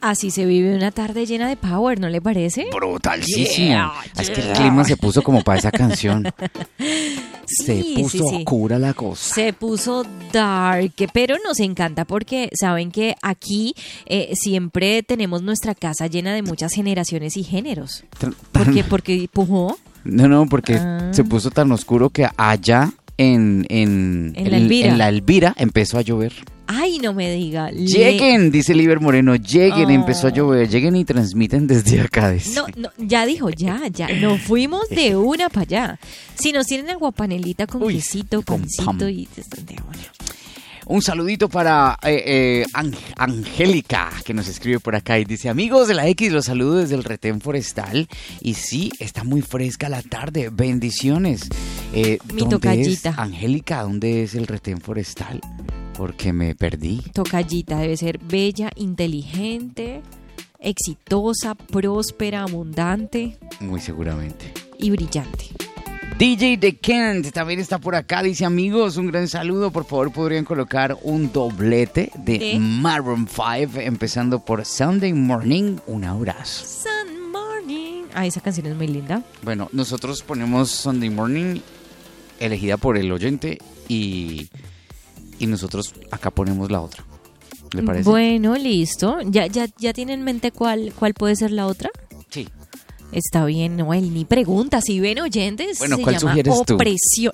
Así se vive una tarde llena de power, ¿no le parece? Brutalísimo. Es que el clima se puso como para esa canción. Se puso oscura la cosa. Se puso dark, pero nos encanta porque saben que aquí siempre tenemos nuestra casa llena de muchas generaciones y géneros. ¿Por qué? ¿Porque pujó? No, porque se puso tan oscuro que allá en la Elvira empezó a llover. Ay, no me diga. Lleguen, dice Liber Moreno, lleguen, empezó a llover, lleguen y transmiten desde acá. Dice. No, ya dijo, ya, nos fuimos de una para allá. Si nos tienen aguapanelita con quesito, pancito y... Bueno. Un saludito para Angélica, que nos escribe por acá y dice: amigos de la X, los saludo desde el Retén Forestal. Y sí, está muy fresca la tarde. Bendiciones. Mi tocallita. Angélica, ¿dónde es el Retén Forestal? Porque me perdí. Tocallita debe ser bella, inteligente, exitosa, próspera, abundante. Muy seguramente. Y brillante. DJ The Kent también está por acá. Dice: amigos, un gran saludo. Por favor, podrían colocar un doblete de Maroon 5, empezando por Sunday Morning. Un abrazo. Sunday Morning. Esa canción es muy linda. Bueno, nosotros ponemos Sunday Morning, elegida por el oyente, y nosotros acá ponemos la otra. ¿Le parece? Bueno, listo. ¿Ya tienen en mente cuál puede ser la otra? Sí. Está bien, no, él ni pregunta. Si ven oyentes, bueno, se ¿cuál llama sugieres opresión.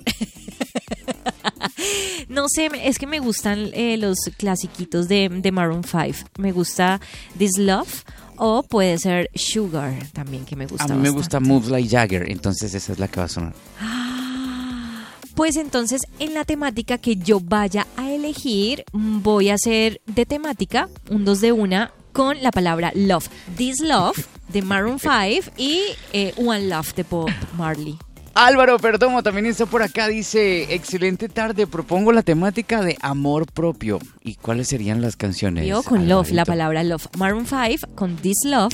No sé, es que me gustan los clasiquitos de Maroon 5. Me gusta This Love o puede ser Sugar también, que me gusta bastante. A mí me gusta Moves Like Jagger, entonces esa es la que va a sonar. Pues entonces, en la temática que yo vaya a elegir, voy a hacer de temática un 2 de 1 con la palabra love. This Love de Maroon 5 y One Love de Bob Marley. Álvaro Perdomo también está por acá, dice: excelente tarde, propongo la temática de amor propio. ¿Y cuáles serían las canciones? Yo con Alvarito? love, la palabra love. Maroon 5 con This Love.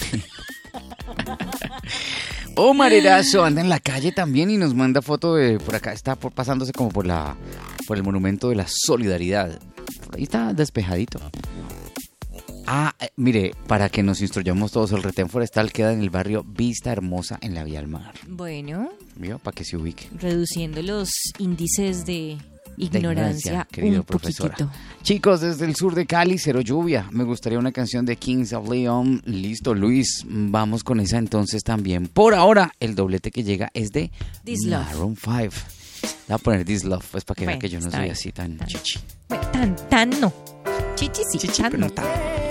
Omar Erazo anda en la calle también y nos manda foto de por acá, está pasándose como por el monumento de la solidaridad. Por ahí está despejadito. Mire, para que nos instruyamos todos, el Retén Forestal queda en el barrio Vista Hermosa, en la Vía al Mar. Bueno. ¿Vio? Para que se ubique. Reduciendo los índices de ignorancia querido un profesora. poquitito. Chicos, desde el sur de Cali, cero lluvia. Me gustaría una canción de Kings of Leon. Listo, Luis. Vamos con esa entonces también. Por ahora, el doblete que llega es de This Maroon 5. Le voy a poner This Love, pues para que vea que yo no soy bien, así tan chichi. Tan no. Chichi sí, Chichi, tan pero no. no tan.